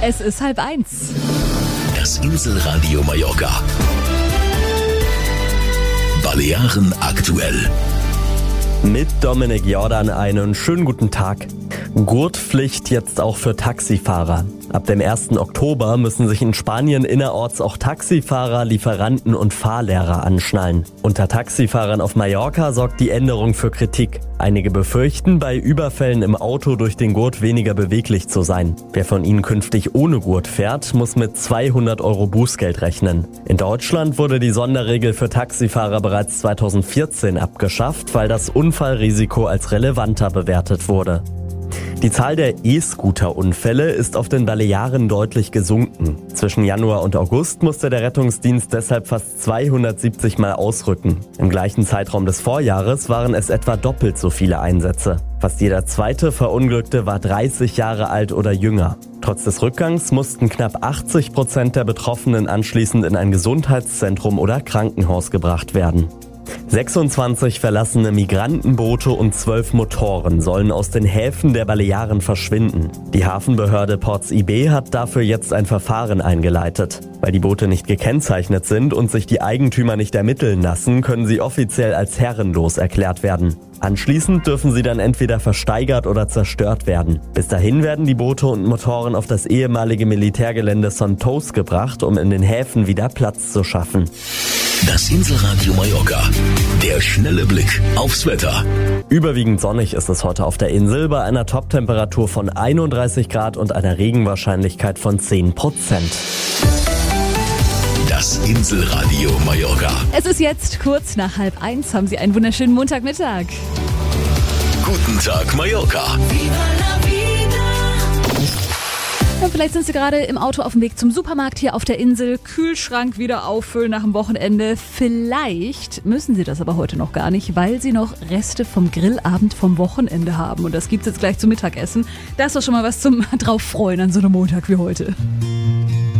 Es ist 12:30. Das Inselradio Mallorca. Balearen aktuell. Mit Dominik Jordan einen schönen guten Tag. Gurtpflicht jetzt auch für Taxifahrer. Ab dem 1. Oktober müssen sich in Spanien innerorts auch Taxifahrer, Lieferanten und Fahrlehrer anschnallen. Unter Taxifahrern auf Mallorca sorgt die Änderung für Kritik. Einige befürchten, bei Überfällen im Auto durch den Gurt weniger beweglich zu sein. Wer von ihnen künftig ohne Gurt fährt, muss mit 200 € Bußgeld rechnen. In Deutschland wurde die Sonderregel für Taxifahrer bereits 2014 abgeschafft, weil das Unfallrisiko als relevanter bewertet wurde. Die Zahl der E-Scooter-Unfälle ist auf den Balearen deutlich gesunken. Zwischen Januar und August musste der Rettungsdienst deshalb fast 270 Mal ausrücken. Im gleichen Zeitraum des Vorjahres waren es etwa doppelt so viele Einsätze. Fast jeder zweite Verunglückte war 30 Jahre alt oder jünger. Trotz des Rückgangs mussten knapp 80% der Betroffenen anschließend in ein Gesundheitszentrum oder Krankenhaus gebracht werden. 26 verlassene Migrantenboote und 12 Motoren sollen aus den Häfen der Balearen verschwinden. Die Hafenbehörde Ports IB hat dafür jetzt ein Verfahren eingeleitet. Weil die Boote nicht gekennzeichnet sind und sich die Eigentümer nicht ermitteln lassen, können sie offiziell als herrenlos erklärt werden. Anschließend dürfen sie dann entweder versteigert oder zerstört werden. Bis dahin werden die Boote und Motoren auf das ehemalige Militärgelände Sontos gebracht, um in den Häfen wieder Platz zu schaffen. Das Inselradio Mallorca. Der schnelle Blick aufs Wetter. Überwiegend sonnig ist es heute auf der Insel bei einer Toptemperatur von 31 Grad und einer Regenwahrscheinlichkeit von 10%. Das Inselradio Mallorca. Es ist jetzt kurz nach 12:30. Haben Sie einen wunderschönen Montagmittag. Guten Tag, Mallorca. Ja, vielleicht sind Sie gerade im Auto auf dem Weg zum Supermarkt hier auf der Insel. Kühlschrank wieder auffüllen nach dem Wochenende. Vielleicht müssen Sie das aber heute noch gar nicht, weil Sie noch Reste vom Grillabend vom Wochenende haben. Und das gibt's jetzt gleich zum Mittagessen. Das ist doch schon mal was zum drauf freuen an so einem Montag wie heute.